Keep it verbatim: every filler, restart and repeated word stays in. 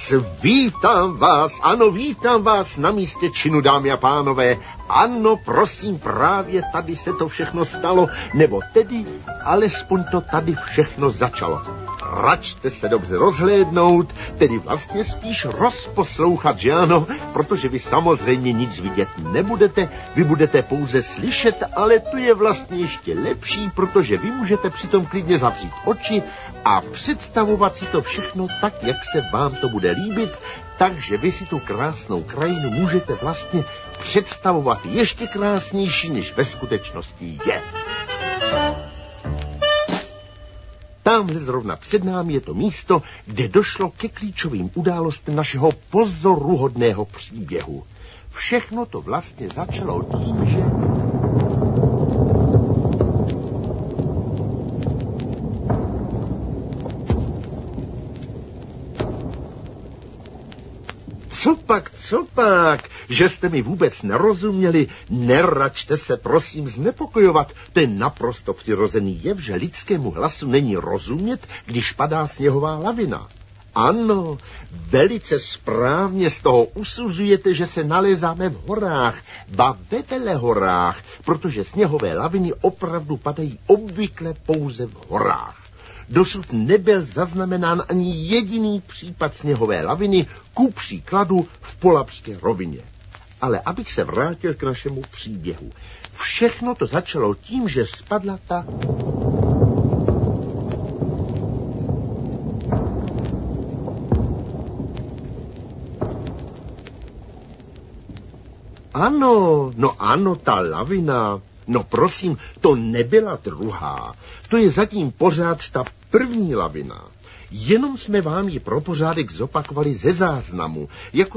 Vítám vás, ano, vítám vás na místě činu, dámy a pánové. Ano, prosím, právě tady se to všechno stalo, nebo tedy alespoň to tady všechno začalo. Račte se dobře rozhlédnout, tedy vlastně spíš rozposlouchat, že ano, protože vy samozřejmě nic vidět nebudete, vy budete pouze slyšet, ale to je vlastně ještě lepší, protože vy můžete přitom klidně zavřít oči a představovat si to všechno tak, jak se vám to bude líbit, takže vy si tu krásnou krajinu můžete vlastně představovat ještě krásnější, než ve skutečnosti je. Tamhle zrovna před námi je to místo, kde došlo ke klíčovým událostem našeho pozoruhodného příběhu. Všechno to vlastně začalo tím, že... Co pak, co pak? Že jste mi vůbec nerozuměli? Neračte se, prosím, znepokojovat. To je naprosto přirozený jev, že lidskému hlasu není rozumět, když padá sněhová lavina. Ano, velice správně z toho usuzujete, že se nalézáme v horách, ba ve velehorách, protože sněhové laviny opravdu padají obvykle pouze v horách. Dosud nebyl zaznamenán ani jediný případ sněhové laviny, ku příkladu v Polabské rovině. Ale abych se vrátil k našemu příběhu. Všechno to začalo tím, že spadla ta... Ano, no ano, ta lavina. No prosím, to nebyla druhá. To je zatím pořád ta první lavina. Jenom jsme vám ji pro pořádek zopakovali ze záznamu, jako